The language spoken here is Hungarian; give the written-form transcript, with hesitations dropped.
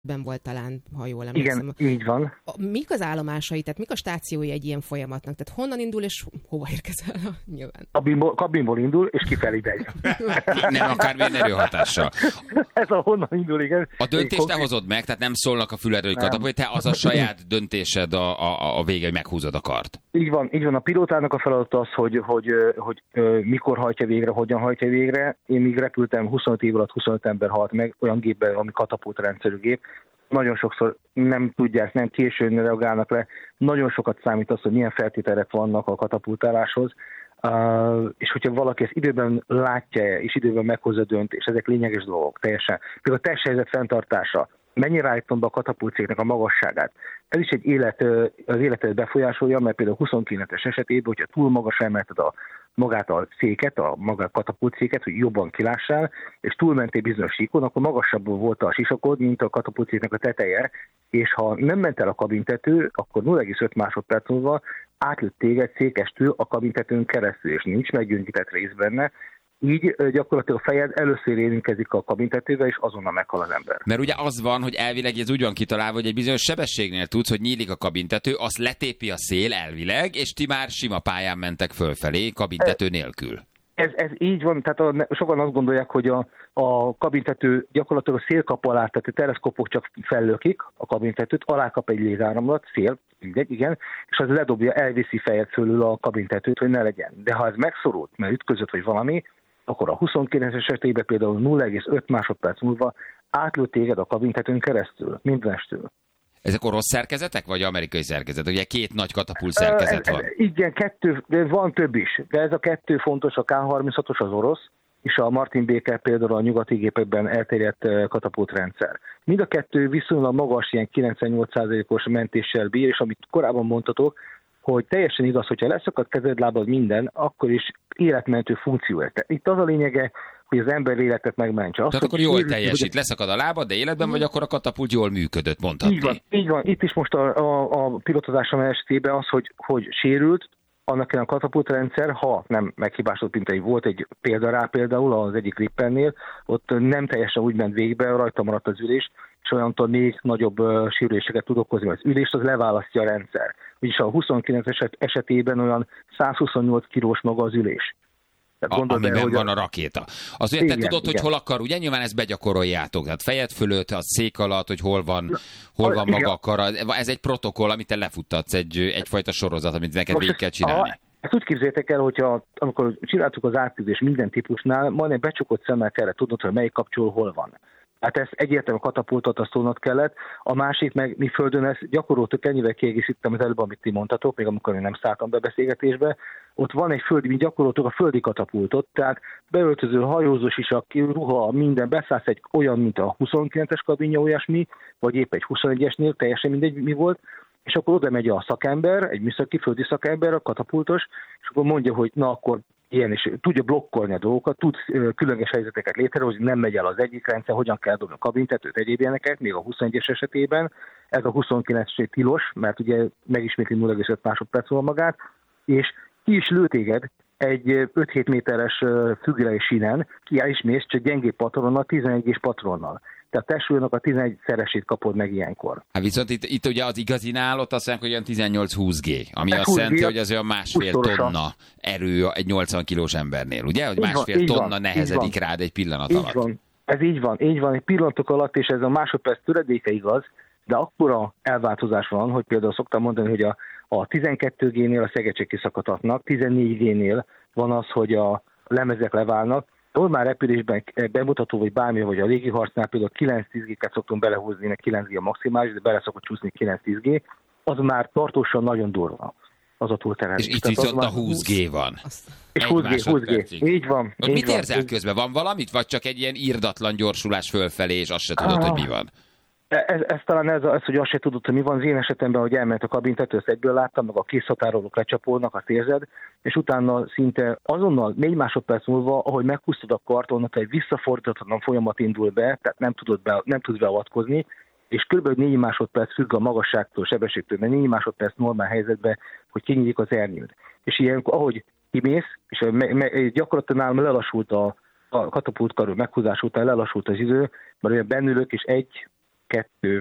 ben volt talán, ha jól emlékszem. Igen, így van. Mik az állomásai, tehát mik a stációi egy ilyen folyamatnak? Tehát honnan indul és hova érkezel? Nyilván. Kabinból indul, és kifelé megy. Nem akármilyen erőhatással. Ez a honnan indul, igen. A döntést te hozod meg, tehát nem szólnak a füledről, hogy katapult, te az a saját döntésed a vége, hogy meghúzod a kart. Így van. A pilótának a feladata az, hogy mikor hajtja végre, hogyan hajtja végre. Én még repültem 25 év alatt 25 ember halt meg olyan gépben, ami katapultrendszerű gép. Nagyon sokszor nem tudják, nem későn reagálnak le. Nagyon sokat számít az, hogy milyen feltételek vannak a katapultáláshoz. És hogyha valaki ezt időben látja, és időben meghozza döntést, ezek lényeges dolgok teljesen. Például a testhelyzet fenntartása. Mennyire állítom be a katapultcégnek a magasságát. Ez is az életet befolyásolja, mert például 29-es esetében, hogyha túl magas emelted magát a széket, a katapultszéket, hogy jobban kilássál, és túlmentél bizonyos síkon, akkor magasabb volt a sisakod, mint a katapultszéknek a teteje, és ha nem ment el a kabintető, akkor 0,5 másodperc múlva átlőtt téged székestől a kabintetőn keresztül, és nincs meggyöngített rész benne, így gyakorlatilag a fejed először érintkezik a kabintetővel, és azonnal meghal az ember. Mert ugye az van, hogy elvileg ez úgy van kitalálva, hogy egy bizonyos sebességnél tudsz, hogy nyílik a kabintető, azt letépi a szél elvileg, és ti már sima pályán mentek fölfelé, kabintető nélkül. Ez így van, tehát sokan azt gondolják, hogy a kabintető gyakorlatilag a szélkap alá, tehát a teleszkópok csak fellökik a kabintetőt, alá kap egy légáramlat, szél, igen, és az ledobja, elviszi fejed fölül a kabintetőt, hogy ne legyen. De ha ez megszorult, mert ütközött, vagy valami, akkor a 29 esetében például 0,5 másodperc múlva átlőtt téged a kabintetőn keresztül, mindenestől. Ezek orosz szerkezetek, vagy amerikai szerkezet? Ugye két nagy katapult szerkezet van. Igen, de van több is, de ez a kettő fontos, a K-36-os az orosz, és a Martin Baker például a nyugati gépekben elterjedt katapultrendszer. Mind a kettő viszonylag magas, ilyen 98%-os mentéssel bír, és amit korábban mondtatok, hogy teljesen igaz, hogyha leszakad kezed, lábad minden, akkor is életmentő funkció. Itt az a lényege, hogy az ember életet megmentse. Tehát akkor jól teljesít, leszakad a lábad, de életben vagy, akkor a katapult jól működött, mondhatni. Így van. Itt is most a pilotozásom esetében az, hogy sérült, annak a katapultrendszer, ha nem meghibásodott, mint volt egy példa rá például az egyik Rippernél, ott nem teljesen úgy ment végbe, rajta maradt az ülés, és olyantól még nagyobb sérüléseket tud okozni, az ülést az leválasztja a rendszer. Úgyis a 29 esetében olyan 128 kilós maga az ülés. Amiben van a rakéta. Az ugye te tudod, hogy hol akar, ugye nyilván ezt begyakoroljátok. Tehát fejed fölött, a szék alatt, hogy hol van maga a kara. Ez egy protokoll, amit te lefuttatsz, egyfajta sorozat, amit neked végig kell csinálni. Ezt úgy képzeljétek el, hogyha amikor csináltuk az átküzdés minden típusnál, majdnem becsukott szemmel kellett tudnod, hogy melyik kapcsol hol van. Hát ez egyértelműen katapultot azt tudnod kellett. A másik meg mi földön ezt gyakoroltuk, ennyivel kiegészítem az előbb, amit ti mondtatok, még amikor én nem szálltam be beszélgetésbe. Ott van egy földi, mi gyakoroltuk a földi katapultot, tehát beöltöző, hajózós is, a ruha, minden, beszállsz egy olyan, mint a 29-es kabinja, olyasmi, vagy épp egy 21-esnél, teljesen mindegy mi volt, és akkor oda megy a szakember, egy műszaki földi szakember, a katapultos, és akkor mondja, hogy na akkor ilyen, és tudja blokkolni a dolgokat, tud különleges helyzeteket létrehozni, nem megy el az egyik rendszer, hogyan kell dobni a kabintetőt, egyéb ilyeneket, még a 21-es esetében, ez a 29-es tilos, mert ugye megismétli 0,5 másodperc magát, és ki is lő téged egy 5-7 méteres függői sínen, ki is mész, csak gyengébb patronnal, 11-es patronnal. Tehát testsúlynak a 11-szeresét kapod meg ilyenkor. Hát viszont itt ugye az igazinál ott azt mondják, hogy olyan 18-20 G, ami azt jelenti, hogy az olyan másfél tonna erő egy 80 kilós embernél, ugye? Hogy másfél tonna nehezedik rád egy pillanat alatt. Van. Ez így van, egy pillanatok alatt, és ez a másodperc töredéke igaz, de akkora elváltozás van, hogy például szoktam mondani, hogy a 12G-nél a szegecsék kiszakadhatnak, 14G-nél van az, hogy a lemezek leválnak. Normál repülésben bemutató, vagy bármi, vagy a légiharcnál például 9-10G-ket szoktunk belehúzni, meg 9G a maximális, de bele szokott csúszni 9-10G, az már tartósan nagyon durva, az a túlterhelés. És itt viszont a 20G van. És 20G. Így van. Mit érzel közben? Van valamit? Vagy csak egy ilyen irdatlan gyorsulás fölfelé, és azt se tudod, hogy mi van? Ez talán ez, hogy azt se tudod, hogy mi van. Az én esetemben, hogy elment a kabintető, ezt egyből láttam, meg a készhatárolók lecsapolnak, azt érzed, és utána szinte azonnal 4 másodperc múlva, ahogy meghúztad a karton, egy visszafordíthatatlan folyamat indul be, tehát nem tudsz beavatkozni, és kb. 4 másodperc függ a magasságtól, sebességtől, mert 4 másodperc normál helyzetben, hogy kinyílik az ernyőd. És ilyenkor, ahogy kimész, és gyakorlatilag nálam lelassult a katapultkarő meghúzás után lelassult az idő, mert olyan bennülök, és 2